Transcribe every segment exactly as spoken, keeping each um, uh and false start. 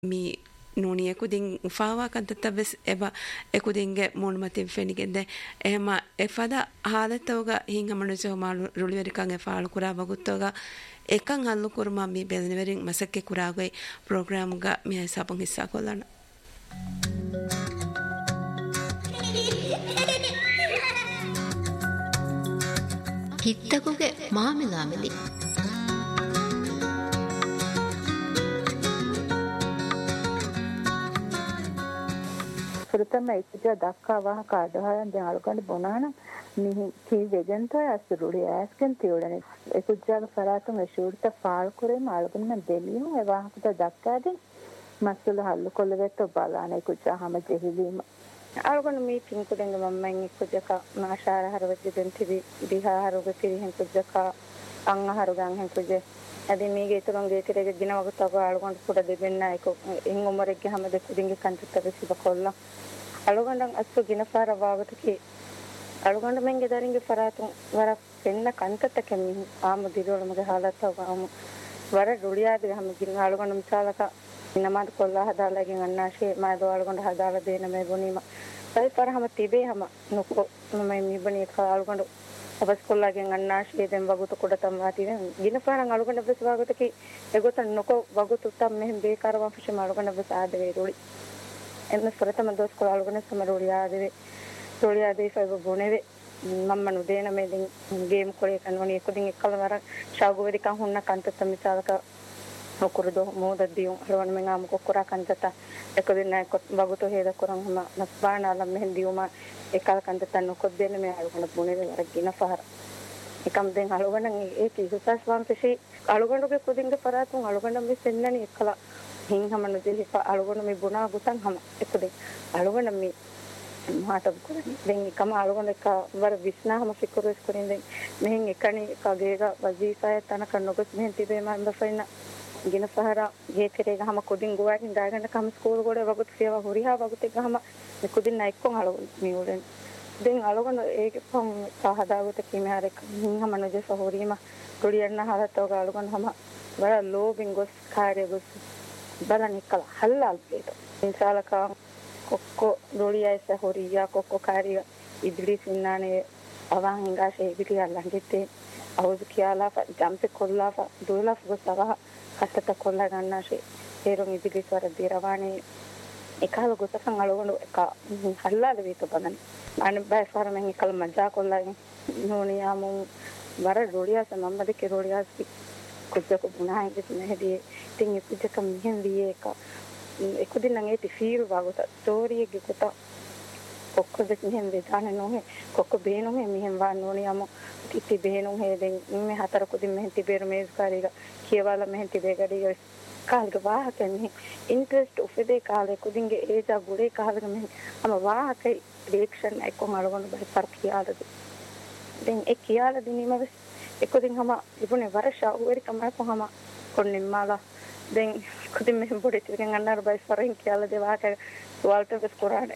mi nuni ekudin ufawa kantata bes eba ekudinge monmatin fenigende ehma efada haletoga hinga manujo malu ruliverikan efaalu kura baguttoga ekan hallu kurma mi belneverin masakke kuragoi program ga mi hisabun hissa kollana hittakuge maamilameli Surutama ikja dakka waha kaadahayan den alugand bonana mihi ki vegento asuruli asken tiulane ekujja faratun eshurta faal kurem alugun men deliu e waha kuta dakka den masul hallu kollevetto balana ekujja hama jehilima alugun meeting kudenge mammen ekujja ka maashara harwajje den tibi diha haruge kirihen kujja ka anga harugan hen kujje adi mige turunge tirege ginawagta alugun kuda debenna eko in umorege hama de kudinge kantutta besiba kolla alugandan asu ginafara wagutaki aluganda menge daringe faratun wara penna kantata kemmi aamu dirol mage halata aamu wara ruliyade hama gin aluganda misalaka namad kolla hadalagen annashe ma do aluganda hadala dena me bonima sai parahama tibe hama nuko me mi boni ka aluganda abas kollagen annashe den wagutu kodatam wati ginafaran aluganda bes wagutaki egotan nuko wagutu tam mehem bekarwa fishe aluganda bes ade ruli එන්න සරතම දොස් කොලාලුගෙන සමරෝලියාදේ රෝලියාදේ fibre බොනේවේ මම්මනු දේන මේදින් game කොලේ කනවනි එකදින් එක්කල වර ශාගෝවේදිකන් හුන්න කන්තත මිසාලක නොකරදෝ මොදදියුන් හරවන මෙන් ආම කොකරා කන්තත එකදින් නැ කොත් වගුතෝ හේද කරන් හම නස්බානාල මෙන් දියුම එකල කන්තත නොකොත් දෙන්න මේ අලුගන බොනේවේ වර ගින පහර එකම් දෙන් අලුගන ඒකී සුසස් වම්පෂි අලුගනගේ කොදින්ගේ පරාතුන් අලුගන මේ සෙන්නනි එකලා හින් හමන දෙලි අලුගන මේ බුනා ගුතන් හම එකද අලුගන මේ මහත කරන්නේ දැන් එකම අලුගන එක වර විස්නාම ෆිකරස් කරින් දැන් මෙහෙන් එකණි කගේක වජීසය තන කන්නකොත් මෙහෙන් තිබේ මන් බෆයින ගින සහරා ගේ කෙරේ ගහම කොදින් ගෝවකින් දාගන්න කම ස්කූල් ගොඩ වගුත් සේවා හොරිහා වගුත් එක ගහම මේ කොදින් නැක්කොන් අලුගන මේ උඩෙන් දැන් අලුගන ඒක පම් සහදාගත කීමහර එක හින් හමන දෙස හොරීම කුලියන්න හලතව අලුගන හම වර ලෝබින් ගොස් කාර්ය ගොස් බලනිකල හල්ලාල් පේට ඉන්සාලක කොක්කො රොලියයිස හොරියා කොක්කො කාරිය ඉදිරි සින්නානේ අවන් හිඟාෂේ ඉදිරියල්ලා හිටේ අවුස් කියාලා ජම්පේ කොල්ලා දුවලා ගොස්තවා කටට කොල්ලා ගන්නාෂේ ඒරොන් ඉදිරි ස්වර දිරවානේ එකල ගොතකන් අලවණු එක හල්ලාල වේත බලන්න අන බය ස්වරමෙන් එකල මජා කොල්ලා නෝනියාමු වර රොලියාස මම්මදේ රොලියාස් කුජක බුනා හිට නැහැදී තින් කුජක මිහෙන් වියේ එක එකුදින් නම් ඒටි ෆීල් වගත ස්ටෝරි එක කොට කොක්ක දෙක මිහෙන් වේදාන නොහේ කොක්ක බේනො හේ මිහෙන් වාන්න ඕනේ යම කිති බේනො හේ දෙන් මේ හතර කුදින් මෙහෙන් තිබේර මේස් කාරික කියවලා මෙහෙන් තිබේ ගඩිය කාල්ක වාහකෙන් ඉන්ට්‍රෙස්ට් උපදේ කාලේ කුදින්ගේ ඒජා ගුලේ කාලක මෙහෙන් අම වාහකේ රියැක්ෂන් එක කොහොමද බයි පර්කියාද දෙන් ඒ කියලා දිනීම එක්කදින් හම ඉබුනේ වර්ෂා උවරි කමයි කොහම කොන්නිම්මාලා දැන් කුදින් මෙහෙම පොඩි ටිකකින් අන්නර බයි සරින් කියලා දෙවාක වල්ට බස් කරානේ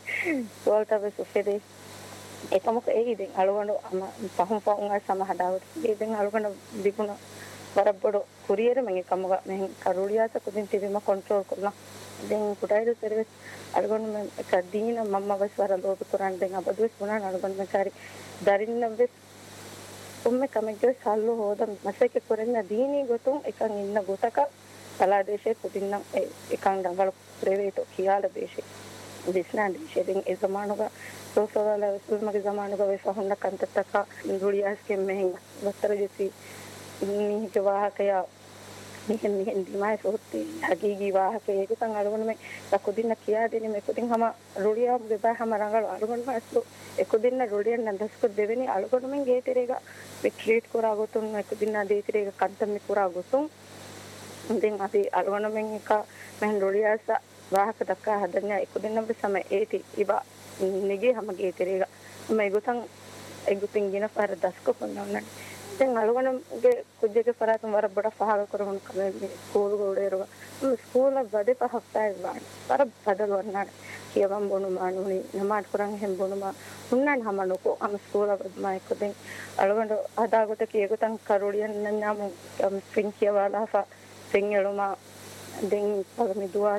වල්ට බස් උපදේ එකමක ඒ ඉතින් අලුගඬ පහම් පහම් අය සමහදාවට ඒ දැන් අලුගඬ දිකුණ වරබ්බඩ කුරියර මම එකමක මෙහෙන් කරුලියාස කුදින් තිබීම කන්ට්‍රෝල් කරලා දැන් කුඩයිද සර්විස් අලුගඬ එක දීන මම්ම බස් වර ලෝක කරන් දැන් අපදුස් වුණා අලුගඬ කාරි දරින්න බස් උම්මේ කමෙක්ගේ සල්ලු හොද මසෙක කරන්න දීනි ගොතුන් එකන් ඉන්න ගොතක තලා දේශේ කුදින්න එකන් දඟල ප්‍රවේතෝ කියාල දේශේ දිස්නා දේශේ දෙන් ඒ සමානක සෝසවල සුල්මගේ සමානක වේ සහොන්න කන්තතක ඉන්දුලියාස්කේ මෙහෙන් වතර ජෙසි නිහික වාහකය නිහින් නිහින් දිමයි සෝත්ති හගීගී වාහකේ ඒක තන් අරගෙන මේ සකුදින්න කියා දෙන්නේ මේ කුදින් හැම රුලියා දෙපා හැම රංගල අරගෙන අස්සු එකුදින්න රුලියන් නන්දස්කු දෙවෙනි අලුගොඩ මෙන් ගේතිරේක විට්‍රීට් කරා ගොතුන් එකුදින්න දේතිරේක කන්තම් කරා ගොතුන් දෙන් අපි අලුගොඩ මෙන් එක මෙන් රුලියාස වාහක දක්කා හදන්න එකුදින්න බසම ඒටි ඉබා නිගේ හැම ගේතිරේක මේ ගොතන් එගුතින් ගින පාර දස්කු කොන්නන්න දැන් අලුගොඩගේ කුජ්ජගේ පරාතම වර බඩ පහල කරමුන් කමේ ස්කූල් ගෝඩේරව ස්කූල් බඩේ පහක් තායි වාන් පර බඩල වන්නා කියවම් බොනු මානුනි නමාත් කරන් හෙම් බොනු මා උන්නන් හමනකෝ අම ස්කූල් බඩමයි කොදෙන් අලුගොඩ අදාගොත කියගතන් කරුලියන් නන්නාම ස්ප්‍රින් කියවලා ෆා සිංහලම දෙන් පගමි දුවා